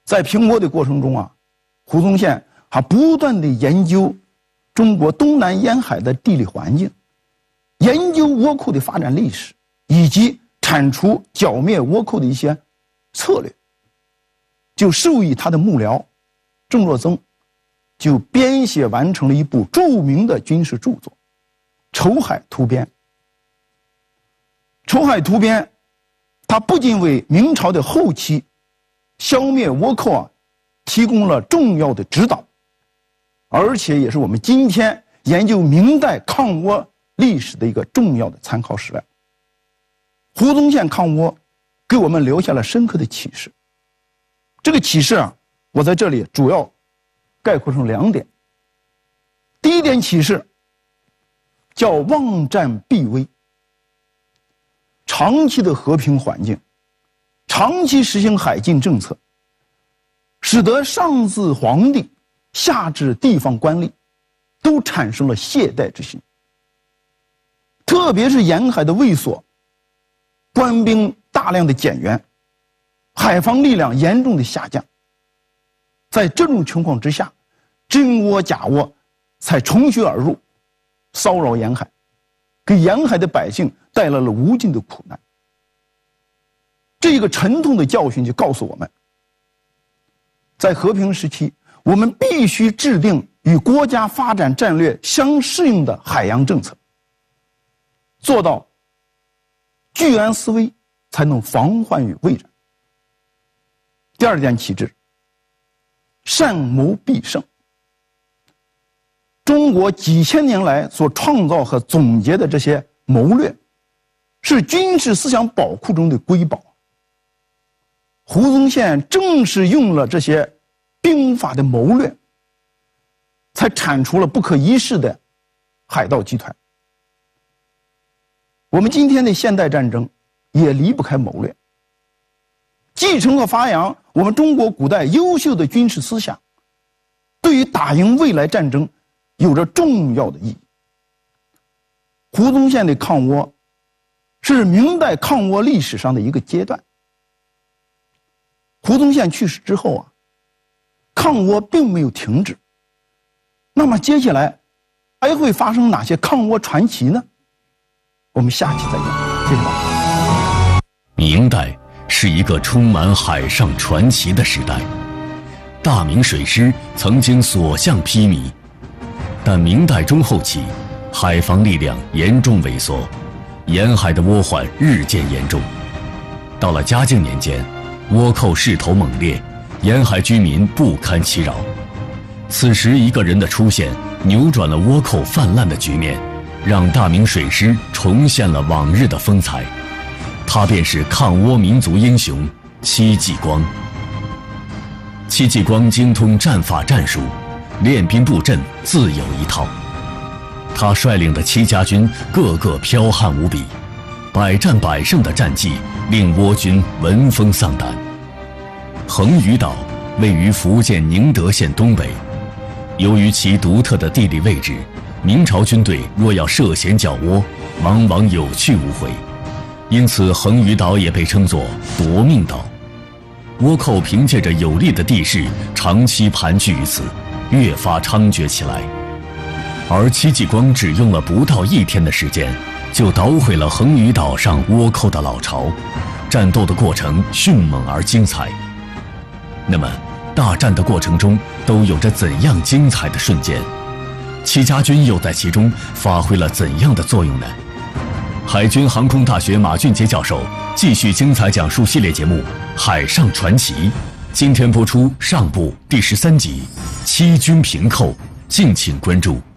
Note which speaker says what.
Speaker 1: 在评国的过程中啊，胡宗宪还不断地研究中国东南沿海的地理环境，研究倭寇的发展历史，以及铲除剿灭倭寇的一些策略，就授意他的幕僚郑若曾就编写完成了一部著名的军事著作《筹海图编》。《筹海图编》它不仅为明朝的后期消灭倭寇提供了重要的指导，而且也是我们今天研究明代抗倭历史的一个重要的参考史料。胡宗宪抗倭给我们留下了深刻的启示。这个启示我在这里主要概括成2点。第一点启示叫望战必危。长期的和平环境，长期实行海禁政策，使得上至皇帝下至地方官吏都产生了懈怠之心。特别是沿海的卫所，官兵大量的减员，海防力量严重的下降。在这种情况之下，真倭假倭才乘虚而入，骚扰沿海，给沿海的百姓带来了无尽的苦难。这个沉痛的教训就告诉我们，在和平时期，我们必须制定与国家发展战略相适应的海洋政策，做到居安思危，才能防患于未然。第2点启示，善谋必胜。中国几千年来所创造和总结的这些谋略，是军事思想宝库中的瑰宝。胡宗宪正是用了这些兵法的谋略，才铲除了不可一世的海盗集团。我们今天的现代战争也离不开谋略，继承和发扬我们中国古代优秀的军事思想，对于打赢未来战争有着重要的意义。胡宗宪的抗倭是明代抗倭历史上的一个阶段。胡宗宪去世之后抗倭并没有停止。那么接下来还会发生哪些抗倭传奇呢？我们下期再见，谢谢大家。
Speaker 2: 明代是一个充满海上传奇的时代，大明水师曾经所向披靡，但明代中后期，海防力量严重萎缩，沿海的倭患日渐严重。到了嘉靖年间，倭寇势头猛烈，沿海居民不堪其扰。此时一个人的出现，扭转了倭寇泛滥的局面，让大明水师重现了往日的风采。他便是抗倭民族英雄戚继光。戚继光精通战法战术，练兵布阵自有一套。他率领的戚家军个个剽悍无比，百战百胜的战绩令倭军闻风丧胆。横屿岛位于福建宁德县东北，由于其独特的地理位置，明朝军队若要涉险剿倭，往往有去无回，因此横屿岛也被称作夺命岛。倭寇凭借着有利的地势，长期盘踞于此，越发猖獗起来。而戚继光只用了不到1天的时间，就捣毁了横屿岛上倭寇的老巢，战斗的过程迅猛而精彩。那么，大战的过程中都有着怎样精彩的瞬间？戚家军又在其中发挥了怎样的作用呢？海军航空大学马俊杰教授继续精彩讲述系列节目《海上传奇》，今天播出上部第13集《七军平寇》，敬请关注。